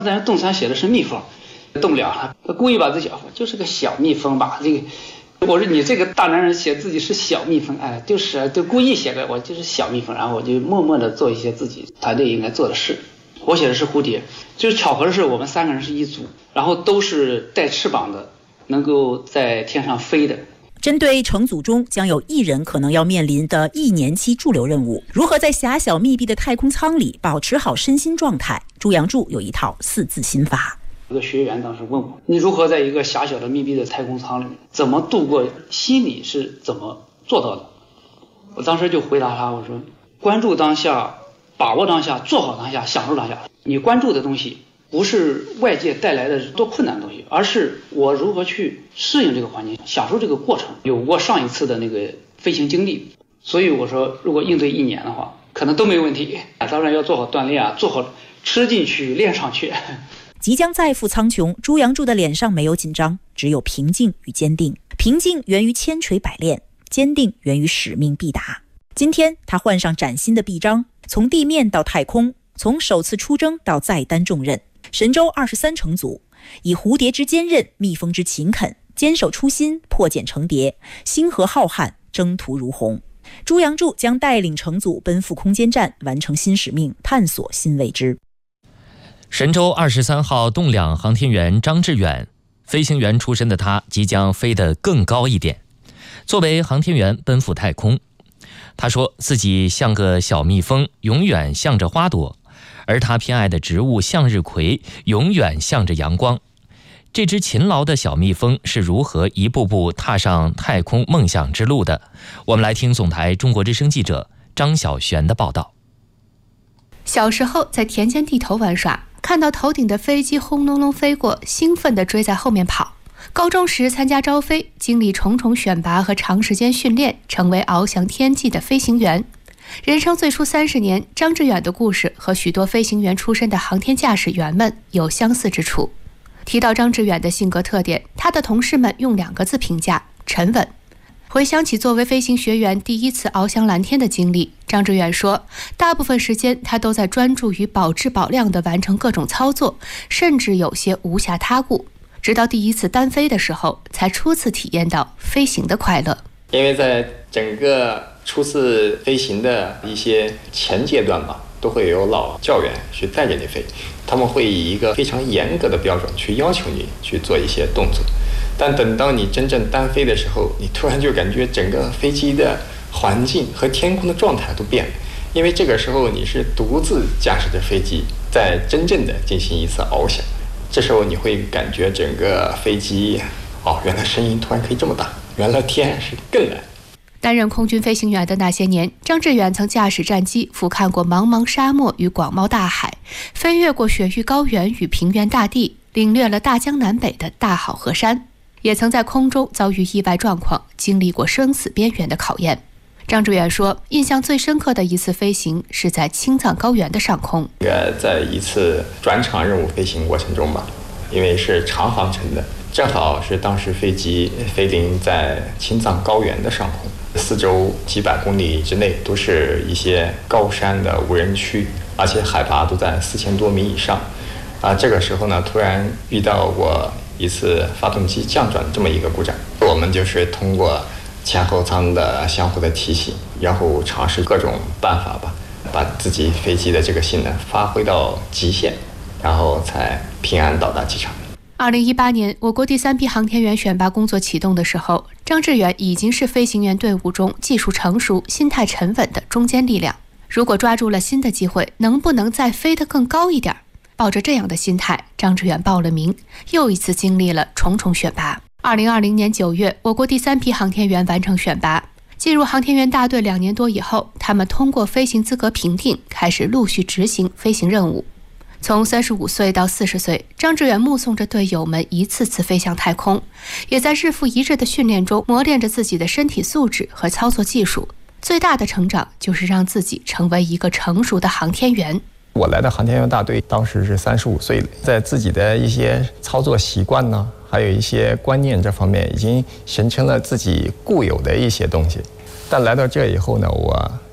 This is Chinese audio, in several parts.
但是动词写的是蜜蜂，动不了了，他故意把自己就是个小蜜蜂吧。这个我说你这个大男人写自己是小蜜蜂，哎，就故意写个我就是小蜜蜂，然后我就默默的做一些自己团队应该做的事。我写的是蝴蝶，就是巧合的是我们3个人是一组，然后都是带翅膀的，能够在天上飞的。 针对成组中将有1人可能要面临的1年期驻留任务，如何在狭小密闭的太空舱里保持好身心状态，朱阳柱有一套4字心法。 有个学员当时问我，你如何在一个狭小的密闭的太空舱里面怎么度过，心里是怎么做到的？我当时就回答他，我说关注当下，把握当下，做好当下，享受当下。你关注的东西不是外界带来的多困难的东西，而是我如何去适应这个环境，享受这个过程。有过上一次的那个飞行经历，所以我说如果应对1年的话可能都没问题。当然要做好锻炼啊，做好吃进去练上去。 即将再赴苍穹，朱阳柱的脸上没有紧张，只有平静与坚定。平静源于千锤百炼，坚定源于使命必达。今天他换上崭新的臂章，从地面到太空，从首次出征到再担重任。神舟23乘组以蝴蝶之坚韧，蜜蜂之勤恳，坚守初心，破茧成蝶，星河浩瀚，征途如虹。朱阳柱将带领乘组奔赴空间站，完成新使命，探索新未知。 神舟23号动2航天员张志远，飞行员出身的他即将飞得更高一点。作为航天员奔赴太空，他说自己像个小蜜蜂，永远向着花朵，而他偏爱的植物向日葵永远向着阳光。这只勤劳的小蜜蜂是如何一步步踏上太空梦想之路的？我们来听总台中国之声记者张小璇的报道。 小时候在田间地头玩耍，看到头顶的飞机轰隆隆飞过，兴奋地追在后面跑。高中时参加招飞，经历重重选拔和长时间训练，成为翱翔天际的飞行员。人生最初30年，张志远的故事和许多飞行员出身的航天驾驶员们有相似之处。提到张志远的性格特点，他的同事们用2个字评价：沉稳。回想起作为飞行学员第一次翱翔蓝天的经历，张志远说，大部分时间他都在专注于保质保量地完成各种操作，甚至有些无暇他顾。直到第一次单飞的时候，才初次体验到飞行的快乐。 因为在整个初次飞行的一些前阶段吧，都会有老教员去带着你飞，他们会以一个非常严格的标准去要求你去做一些动作。但等到你真正单飞的时候，你突然就感觉整个飞机的环境和天空的状态都变了，因为这个时候你是独自驾驶着飞机，在真正的进行一次翱翔。这时候你会感觉整个飞机，原来声音突然可以这么大，原来天是更蓝。 担任空军飞行员的那些年，张志远曾驾驶战机俯瞰过茫茫沙漠与广袤大海，飞越过雪域高原与平原大地，领略了大江南北的大好河山，也曾在空中遭遇意外状况，经历过生死边缘的考验。张志远说，印象最深刻的一次飞行是在青藏高原的上空。 在一次转场任务飞行过程中吧，因为是长航程的，正好是当时飞机飞临在青藏高原的上空，四周几百公里之内都是一些高山的无人区，而且海拔都在4000多米以上。这个时候呢，突然遇到过一次发动机降转这么一个故障，我们就是通过前后舱的相互的提醒，然后尝试各种办法吧，把自己飞机的这个性能发挥到极限，然后才平安到达机场。 2018年，我国第3批航天员选拔工作启动的时候，张志远已经是飞行员队伍中技术成熟、心态沉稳的中坚力量。如果抓住了新的机会，能不能再飞得更高一点？抱着这样的心态，张志远报了名，又一次经历了重重选拔。2020年9月，我国第3批航天员完成选拔，进入航天员大队2年多以后，他们通过飞行资格评定，开始陆续执行飞行任务。从35岁到40岁，张志远目送着队友们一次次飞向太空，也在日复一日的训练中磨练着自己的身体素质和操作技术。最大的成长就是让自己成为一个成熟的航天员。 我来到航天员大队，当时是35岁了，在自己的一些操作习惯呢，还有一些观念这方面，已经形成了自己固有的一些东西。但来到这以后呢，我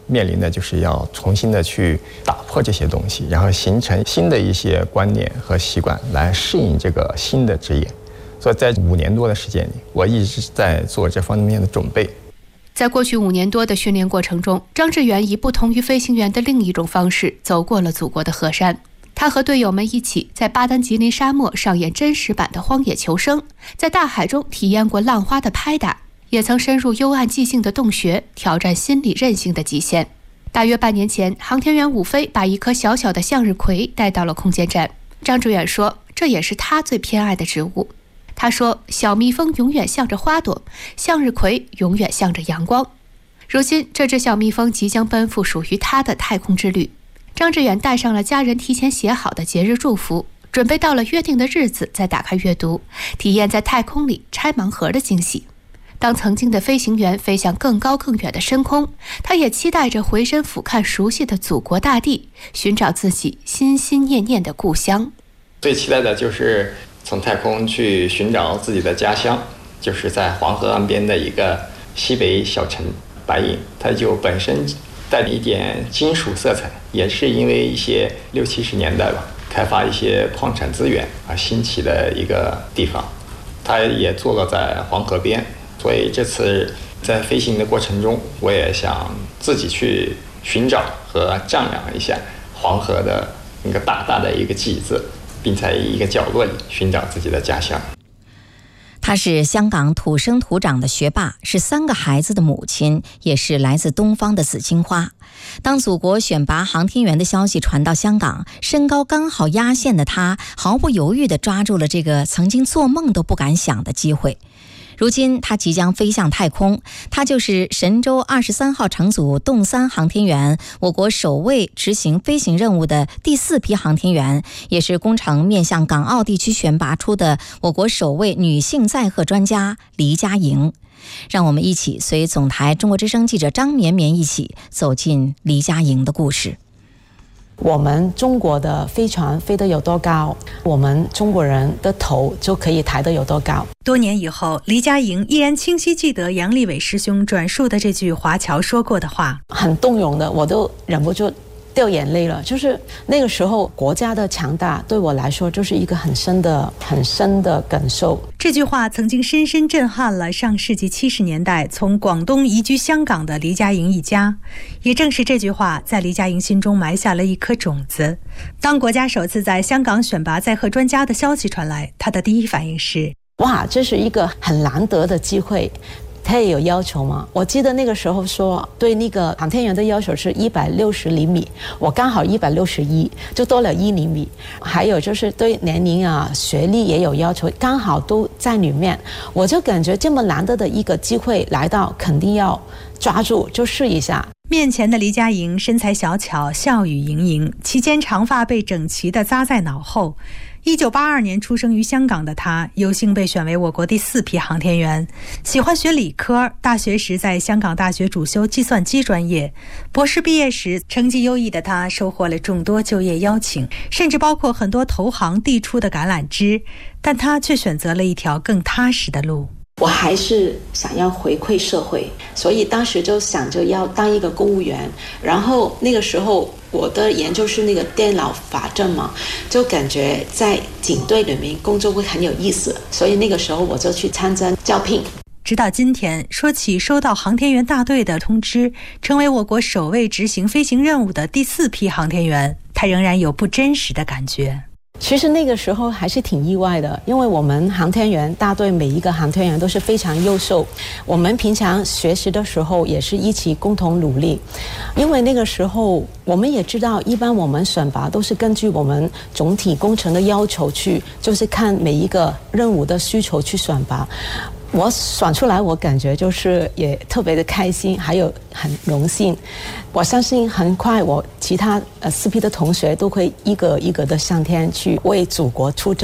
面临的就是要重新的去打破这些东西，然后形成新的一些观念和习惯，来适应这个新的职业。所以在5年多的时间里，我一直在做这方面的准备。 在过去5年多的训练过程中，张志远以不同于飞行员的另一种方式走过了祖国的河山。他和队友们一起在巴丹吉林沙漠上演真实版的荒野求生，在大海中体验过浪花的拍打，也曾深入幽暗寂静的洞穴，挑战心理韧性的极限。大约半年前，航天员伍飞把一颗小小的向日葵带到了空间站。张志远说，这也是他最偏爱的植物。他说，小蜜蜂永远向着花朵，向日葵永远向着阳光。如今，这只小蜜蜂即将奔赴属于他的太空之旅。张志远带上了家人提前写好的节日祝福，准备到了约定的日子再打开阅读，体验在太空里拆盲盒的惊喜。当曾经的飞行员飞向更高更远的深空，他也期待着回身俯瞰熟悉的祖国大地，寻找自己心心念念的故乡。 最期待的就是从太空去寻找自己的家乡，就是在黄河岸边的一个西北小城白银，它就本身带一点金属色彩，也是因为一些60、70年代吧，开发一些矿产资源而兴起的一个地方。它也坐落在黄河边，所以这次在飞行的过程中，我也想自己去寻找和丈量一下黄河的一个大大的一个记字，并在一个角落里寻找自己的家乡。 他是香港土生土长的学霸，是3个孩子的母亲，也是来自东方的紫荆花。当祖国选拔航天员的消息传到香港，身高刚好压线的他毫不犹豫地抓住了这个曾经做梦都不敢想的机会。如今他即将飞向太空，他就是神舟23号乘组动3航天员，我国首位执行飞行任务的第4批航天员，也是工程面向港澳地区选拔出的我国首位女性载荷专家黎佳莹。让我们一起随总台中国之声记者张绵绵一起走进黎佳莹的故事。 我们中国的飞船飞得有多高，我们中国人的头就可以抬得有多高。 多年以后，黎佳莹依然清晰记得杨利伟师兄转述的这句华侨说过的话， 很动容的，我都忍不住掉眼泪了。就是那个时候国家的强大对我来说就是一个很深的感受。 这句话曾经深深震撼了上世纪70年代从广东移居香港的黎佳莹一家，也正是这句话在黎佳莹心中埋下了一颗种子。当国家首次在香港选拔载荷专家的消息传来，他的第一反应是， 哇，这是一个很难得的机会。他也有要求吗？我记得那个时候说对那个航天员的要求是160厘米，我刚好161，就多了1厘米。还有就是对年龄啊、学历也有要求，刚好都在里面。我就感觉这么难得的一个机会来到，肯定要抓住，就试一下。 面前的黎佳莹身材小巧，笑语盈盈，其间长发被整齐地扎在脑后。1982年出生于香港的他，有幸被选为我国第4批航天员。喜欢学理科，大学时在香港大学主修计算机专业。博士毕业时，成绩优异的他收获了众多就业邀请，甚至包括很多投行递出的橄榄枝，但他却选择了一条更踏实的路。 我还是想要回馈社会，所以当时就想着要当一个公务员。然后那个时候我的研究是那个电脑法政嘛，就感觉在警队里面工作会很有意思，所以那个时候我就去参加招聘。 直到今天，说起收到航天员大队的通知，成为我国首位执行飞行任务的第4批航天员，他仍然有不真实的感觉。 其实那个时候还是挺意外的，因为我们航天员大队每一个航天员都是非常优秀，我们平常学习的时候也是一起共同努力。因为那个时候我们也知道，一般我们选拔都是根据我们总体工程的要求去，就是看每一个任务的需求去选拔。我选出来，我感觉就是也特别的开心，还有很荣幸。我相信很快我其他4批的同学都会一个一个的上天去为祖国出征。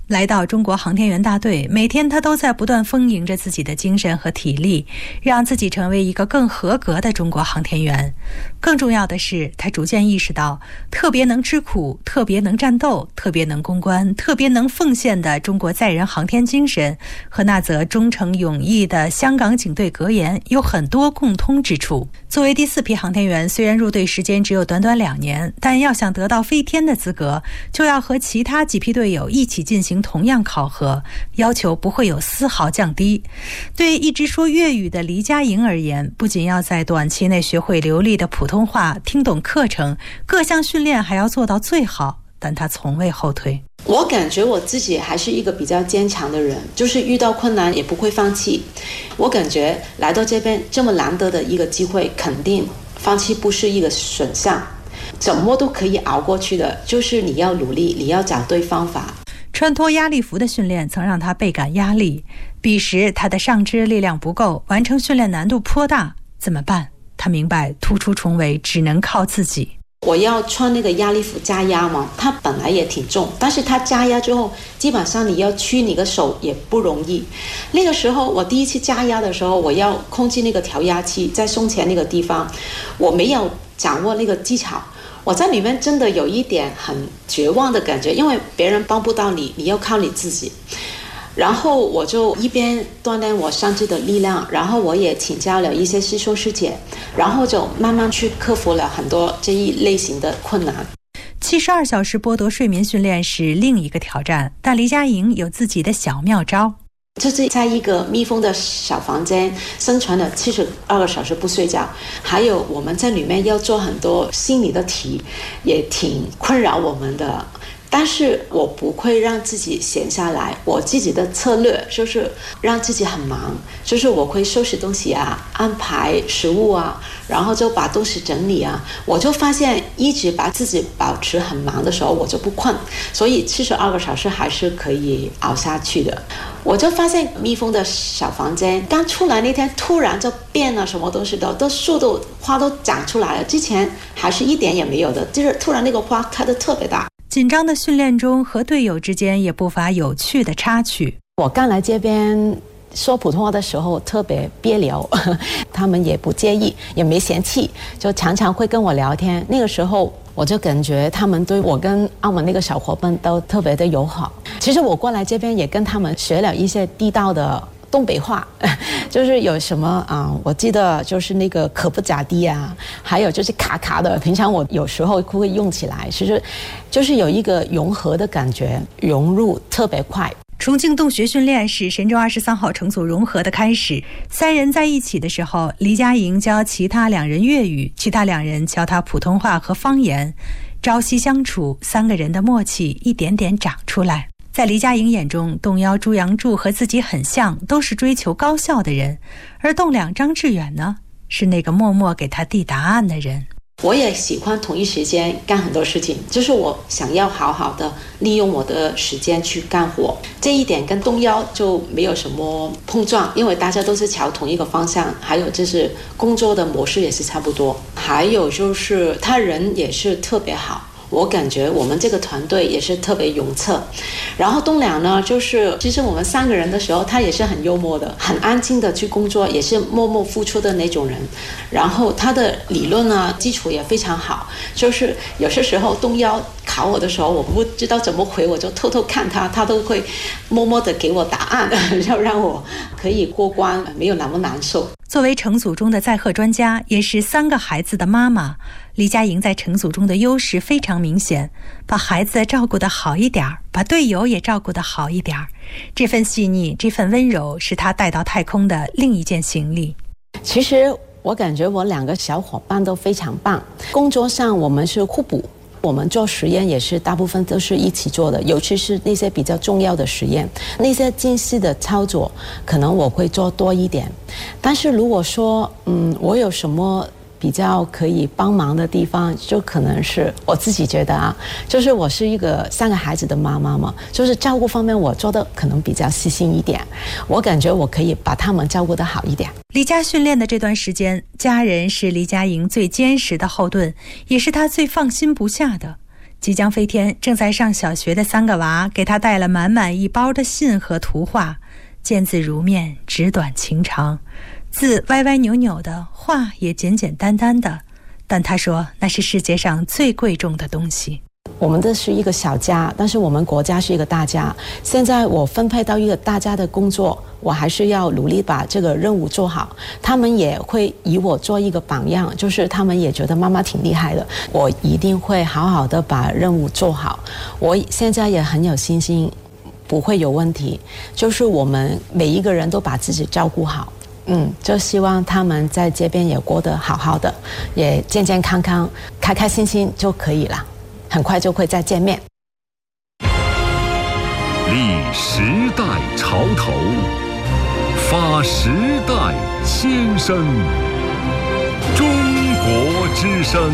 来到中国航天员大队，每天他都在不断丰盈着自己的精神和体力，让自己成为一个更合格的中国航天员。更重要的是，他逐渐意识到，特别能吃苦、特别能战斗、特别能攻关、特别能奉献的中国载人航天精神和那则忠诚勇毅的香港警队格言有很多共通之处。作为第4批航天员，虽然入队时间只有短短2年，但要想得到飞天的资格，就要和其他几批队友一起进行同样考核，要求不会有丝毫降低。对一直说粤语的黎佳莹而言，不仅要在短期内学会流利的普通话，听懂课程，各项训练还要做到最好，但她从未后退。 我感觉我自己还是一个比较坚强的人，就是遇到困难也不会放弃。我感觉来到这边这么难得的一个机会，肯定放弃不是一个选项，怎么都可以熬过去的，就是你要努力，你要找对方法。 穿脱压力服的训练曾让他倍感压力，彼时他的上肢力量不够，完成训练难度颇大，怎么办？他明白突出重围只能靠自己。 我要穿那个压力服加压嘛，它本来也挺重，但是它加压之后，基本上你要屈你的手也不容易。那个时候我第一次加压的时候，我要控制那个调压器在胸前那个地方，我没有掌握那个技巧，我在里面真的有一点很绝望的感觉，因为别人帮不到你，你要靠你自己。然后我就一边锻炼我上肢的力量，然后我也请教了一些师兄师姐，然后就慢慢去克服了很多这一类型的困难。 72小时剥夺睡眠训练是另一个挑战，但黎佳莹有自己的小妙招。 就是在一个密封的小房间生存了72个小时不睡觉，还有我们在里面要做很多心理的题，也挺困扰我们的。但是我不会让自己闲下来，我自己的策略就是让自己很忙，就是我会收拾东西啊，安排食物啊，然后就把东西整理啊。我就发现一直把自己保持很忙的时候，我就不困，所以72个小时还是可以熬下去的。我就发现密封的小房间刚出来那天突然就变了，什么东西都树都花都长出来了，之前还是一点也没有的，就是突然那个花开得特别大。 紧张的训练中，和队友之间也不乏有趣的插曲。 我刚来这边说普通话的时候特别别扭，他们也不介意，也没嫌弃，就常常会跟我聊天。那个时候我就感觉他们对我跟澳门那个小伙伴都特别的友好。其实我过来这边也跟他们学了一些地道的东北话，就是有什么我记得就是那个可不咋地啊，还有就是卡卡的，平常我有时候会用起来，其实就是有一个融合的感觉，融入特别快。 重庆洞穴训练是神舟23号乘组融合的开始。3人在一起的时候，黎佳莹教其他2人粤语，其他2人教他普通话和方言。朝夕相处，3个人的默契一点点长出来。在黎佳莹眼中，洞幺朱杨柱和自己很像，都是追求高效的人，而洞两张志远呢，是那个默默给他递答案的人。 我也喜欢同一时间干很多事情，就是我想要好好的利用我的时间去干活，这一点跟洞幺就没有什么碰撞，因为大家都是朝同一个方向，还有就是工作的模式也是差不多，还有就是他人也是特别好，我感觉我们这个团队也是特别融洽。然后东良呢，就是其实我们3个人的时候，他也是很幽默的，很安静的去工作，也是默默付出的那种人。然后他的理论呢基础也非常好，就是有些时候东幺考我的时候，我不知道怎么回，我就偷偷看他，他都会默默的给我答案，要让我可以过关，没有那么难受。 作为乘组中的载荷专家，也是3个孩子的妈妈，黎佳莹在乘组中的优势非常明显，把孩子照顾得好一点，把队友也照顾得好一点，这份细腻，这份温柔，是她带到太空的另一件行李。 其实我感觉我2个小伙伴都非常棒，工作上我们是互补，我们做实验也是大部分都是一起做的，尤其是那些比较重要的实验，那些精细的操作可能我会做多一点。但是如果说我有什么比较可以帮忙的地方，就可能是我自己觉得就是我是一个3个孩子的妈妈嘛，就是照顾方面我做的可能比较细心一点，我感觉我可以把他们照顾得好一点。 离家训练的这段时间，家人是黎佳莹最坚实的后盾，也是她最放心不下的。 即将飞天正在上小学的3个娃给他带了满满一包的信和图画，见字如面，纸短情长，字歪歪扭扭的，话也简简单单的，但他说那是世界上最贵重的东西。 我们这是一个小家，但是我们国家是一个大家。现在我分配到一个大家的工作，我还是要努力把这个任务做好。他们也会以我做一个榜样，就是他们也觉得妈妈挺厉害的。我一定会好好的把任务做好。我现在也很有信心，不会有问题。就是我们每一个人都把自己照顾好。就希望他们在这边也过得好好的，也健健康康、开开心心就可以了。很快就会再见面。 立时代潮头，发时代先声。中国之声。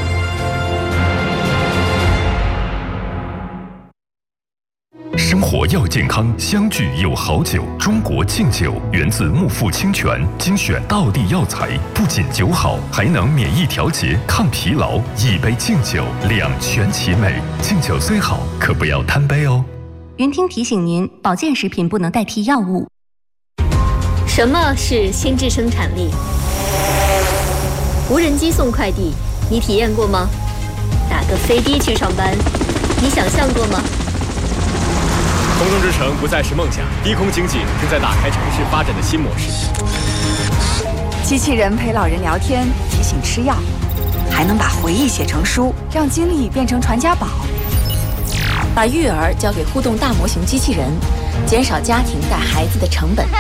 生活要健康，相聚有好酒。中国敬酒源自木富清泉，精选道地药材，不仅酒好，还能免疫调节、抗疲劳。一杯敬酒，两全其美。敬酒虽好，可不要贪杯哦。 云听提醒您，保健食品不能代替药物。 什么是心智生产力？无人机送快递，你体验过吗？打个飞的去上班，你想象过吗？ 空中之城不再是梦想，低空经济正在打开城市发展的新模式。 机器人陪老人聊天，提醒吃药，还能把回忆写成书，让经历变成传家宝。 把育儿交给互动大模型机器人，减少家庭带孩子的成本。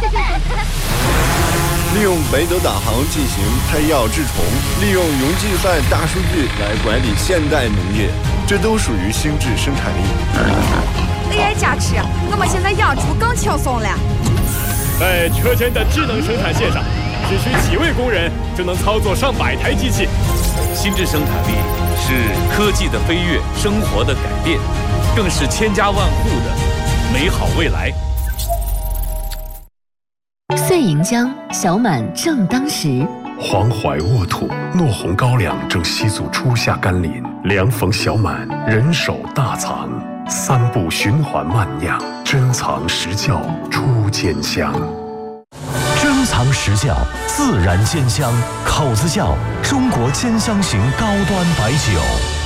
利用北斗导航进行胎药治虫，利用云计算大数据来管理现代农业，这都属于心智生产力。 AI 加持，我们现在养猪更轻松了。 在车间的智能生产线上，只需几位工人就能操作上百台机器。 心智生产力是科技的飞跃，生活的改变，更是千家万户的美好未来。 岁迎将，小满正当时。 黄淮沃土，糯红高粱正吸足初夏甘霖。凉逢小满，人手大藏。3步循环慢酿，珍藏实窖出坚香。 珍藏实窖，自然坚香。口子窖，中国坚香型高端白酒。